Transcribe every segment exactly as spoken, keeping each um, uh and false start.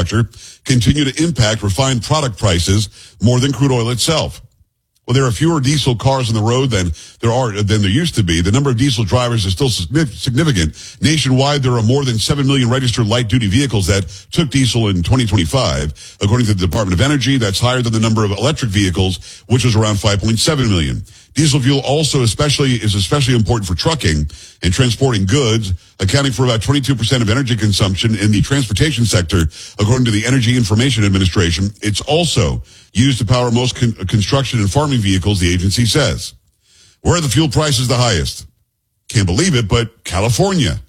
infrastructure continue to impact refined product prices more than crude oil itself. Well, there are fewer diesel cars on the road than there are than there used to be. The number of diesel drivers is still significant. Nationwide, there are more than seven million registered light-duty vehicles that took diesel in twenty twenty-five. According to the Department of Energy, that's higher than the number of electric vehicles, which was around five point seven million. Diesel fuel also especially is especially important for trucking and transporting goods, accounting for about twenty-two percent of energy consumption in the transportation sector, according to the Energy Information Administration. It's also used to power most con- construction and farming vehicles, the agency says. Where are the fuel prices the highest? Can't believe it, but California.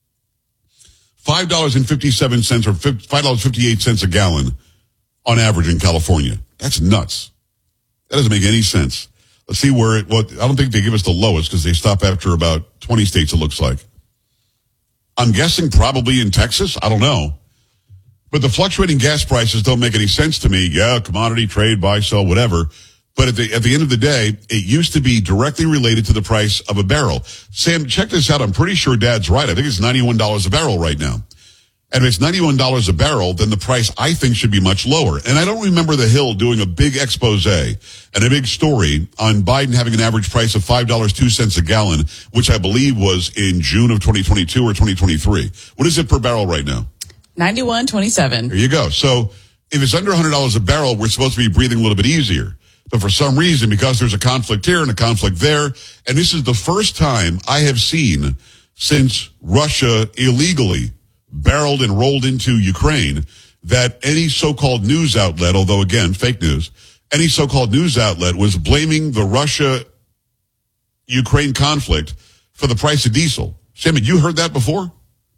five dollars and fifty-seven cents or five dollars and fifty-eight cents a gallon on average in California. That's nuts. That doesn't make any sense. Let's see where it, well, I don't think they give us the lowest because they stop after about twenty states, it looks like. I'm guessing probably in Texas. I don't know. But the fluctuating gas prices don't make any sense to me. Yeah, commodity, trade, buy, sell, whatever. But at the, at the end of the day, it used to be directly related to the price of a barrel. Sam, check this out. I'm pretty sure Dad's right. I think it's ninety-one dollars a barrel right now. And if it's ninety-one dollars a barrel, then the price, I think, should be much lower. And I don't remember The Hill doing a big expose and a big story on Biden having an average price of five dollars and two cents a gallon, which I believe was in June of twenty twenty-two or twenty twenty-three. What is it per barrel right now? ninety-one twenty-seven. There you go. So if it's under one hundred dollars a barrel, we're supposed to be breathing a little bit easier. But for some reason, because there's a conflict here and a conflict there, and this is the first time I have seen since Russia illegally barreled and rolled into Ukraine that any so-called news outlet, although again, fake news, any so-called news outlet was blaming the Russia-Ukraine conflict for the price of diesel. Sam, had you heard that before?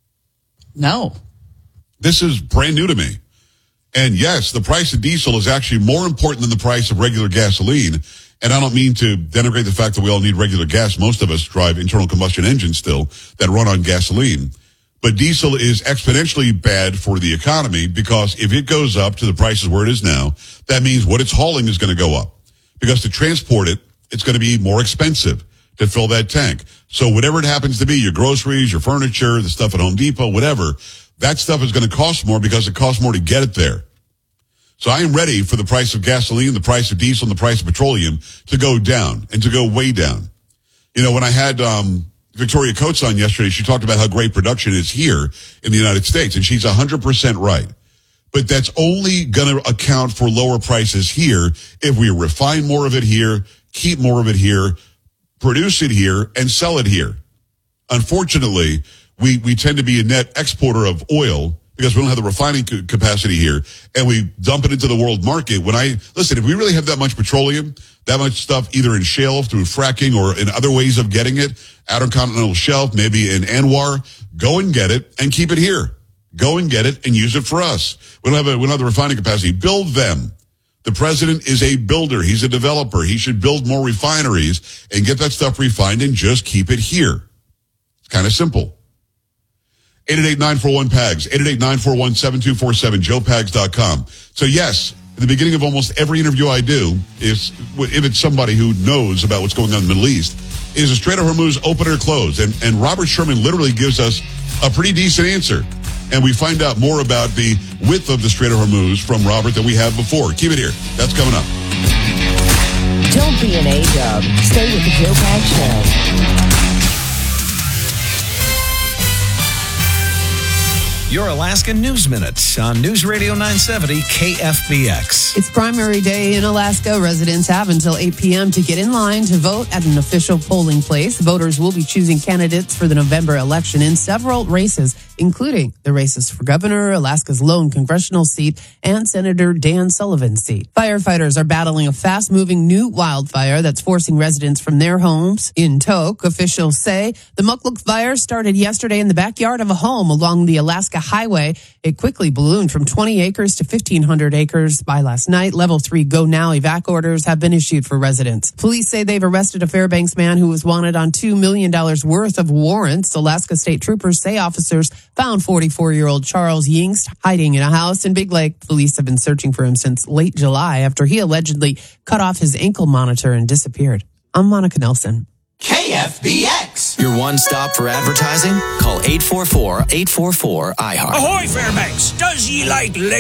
No. This is brand new to me. And yes, the price of diesel is actually more important than the price of regular gasoline. And I don't mean to denigrate the fact that we all need regular gas. Most of us drive internal combustion engines still that run on gasoline. But diesel is exponentially bad for the economy because if it goes up to the prices where it is now, that means what it's hauling is going to go up. Because to transport it, it's going to be more expensive to fill that tank. So whatever it happens to be, your groceries, your furniture, the stuff at Home Depot, whatever, that stuff is going to cost more because it costs more to get it there. So I am ready for the price of gasoline, the price of diesel, and the price of petroleum to go down and to go way down. You know, when I had um Victoria Coates on yesterday, she talked about how great production is here in the United States, and she's one hundred percent right. But that's only going to account for lower prices here if we refine more of it here, keep more of it here, produce it here, and sell it here. Unfortunately, we, we tend to be a net exporter of oil because we don't have the refining capacity here, and we dump it into the world market. When I, listen, if we really have that much petroleum, that much stuff either in shale through fracking or in other ways of getting it, outer continental shelf, maybe in Anwar, go and get it and keep it here. Go and get it and use it for us. We don't have, a, we don't have the refining capacity. Build them. The president is a builder. He's a developer. He should build more refineries and get that stuff refined and just keep it here. It's kind of simple. eight eight eight, nine four one, P A G S, eight eight eight, nine four one, seven two four seven, joe pags dot com. So yes, at the beginning of almost every interview I do, is if it's somebody who knows about what's going on in the Middle East, is a Strait of Hormuz open or closed? And, and Robert Sherman literally gives us a pretty decent answer. And we find out more about the width of the Strait of Hormuz from Robert than we have before. Keep it here. That's coming up. Don't be an A-dub. Stay with the Joe Pags Show. Your Alaska News Minute on News Radio nine seventy K F B X. It's primary day in Alaska. Residents have until eight p.m. to get in line to vote at an official polling place. Voters will be choosing candidates for the November election in several races, including the races for governor, Alaska's lone congressional seat, and Senator Dan Sullivan's seat. Firefighters are battling a fast-moving new wildfire that's forcing residents from their homes in Tok. Officials say the Mukluk fire started yesterday in the backyard of a home along the Alaska Highway. It quickly ballooned from twenty acres to fifteen hundred acres by last night. Level three go now evac orders have been issued for residents. Police say they've arrested a Fairbanks man who was wanted on two million dollars worth of warrants. Alaska state troopers say officers found forty-four-year-old Charles Yingst hiding in a house in Big Lake. Police have been searching for him since late July after he allegedly cut off his ankle monitor and disappeared. I'm Monica Nelson. K F B X. Your one stop for advertising? Call eight four four, eight four four, I heart. Ahoy, Fairbanks! Does ye like